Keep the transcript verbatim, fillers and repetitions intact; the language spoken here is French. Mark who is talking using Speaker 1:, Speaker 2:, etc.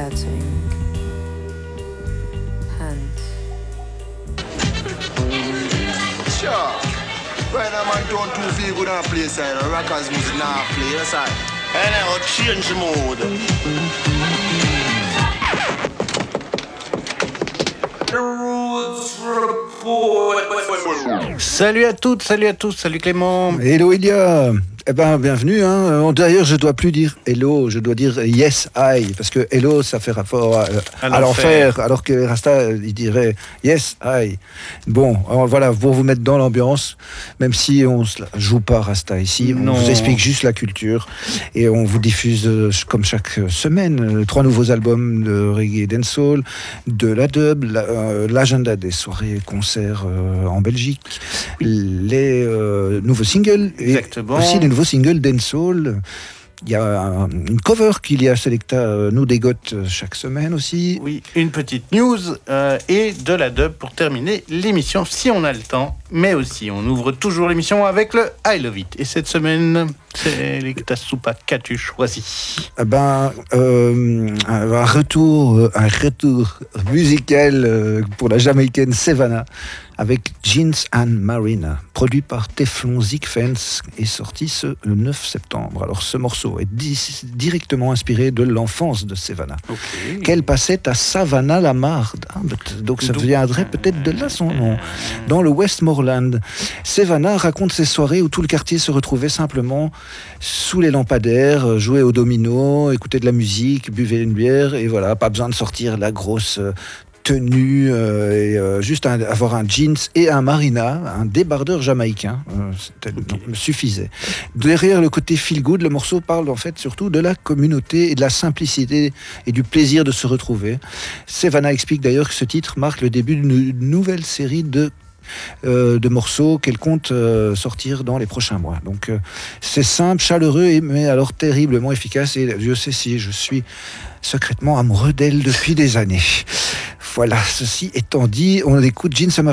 Speaker 1: hurting hands.
Speaker 2: Sure. When a man don't too feel good on play side, rockers music now play, that's right. And I will change the mood. The rules for the boy.
Speaker 3: Salut à toutes, salut à tous, salut Clément.
Speaker 4: Hello Elia. Eh ben, bienvenue. Hein. D'ailleurs, je dois plus dire hello, je dois dire yes, I, parce que hello, ça fait rapport à, à, à l'enfer, alors que Rasta, il dirait yes, I. Bon, alors voilà, pour vous mettre dans l'ambiance, même si on ne joue pas Rasta ici,
Speaker 3: non.
Speaker 4: On vous explique juste la culture et on vous diffuse, comme chaque semaine, trois nouveaux albums de reggae et dancehall, de la dub, la, euh, l'agenda des soirées concerts euh, en Belgique, les euh, nouveaux singles et
Speaker 3: Exactement.
Speaker 4: aussi les nouveaux single dancehall. Il y a un, une cover qu'il y a Selecta euh, nous dégote chaque semaine aussi.
Speaker 3: Oui, une petite news euh, et de la dub pour terminer l'émission si on a le temps. Mais aussi, on ouvre toujours l'émission avec le I Love It. Et cette semaine, c'est Selecta Soupa qu'as-tu choisi?
Speaker 4: Eh ben, euh, un, un retour, un retour musical euh, pour la Jamaïcaine Sevana avec Jeans and Marina, produit par Teflon Zigfence et sorti ce neuf septembre. Alors ce morceau est di- directement inspiré de l'enfance de Sevana,
Speaker 3: okay.
Speaker 4: qu'elle passait à Savannah-la-Marde. Donc ça viendrait peut-être de là son nom. Dans le Westmoreland, Sevana raconte ses soirées où tout le quartier se retrouvait simplement sous les lampadaires, jouait au domino, écoutait de la musique, buvait une bière, et voilà, pas besoin de sortir la grosse tenue, euh, et euh, juste un, avoir un jeans et un marina, un débardeur jamaïcain, euh, c'était, okay. non, suffisait. Derrière le côté feel good, le morceau parle en fait surtout de la communauté et de la simplicité et du plaisir de se retrouver. Sevana explique d'ailleurs que ce titre marque le début d'une nouvelle série de Euh, de morceaux qu'elle compte euh, sortir dans les prochains mois. Donc euh, c'est simple, chaleureux, et, mais alors terriblement efficace, et Dieu sait si je suis secrètement amoureux d'elle depuis des années. Voilà, ceci étant dit, on écoute Jeans and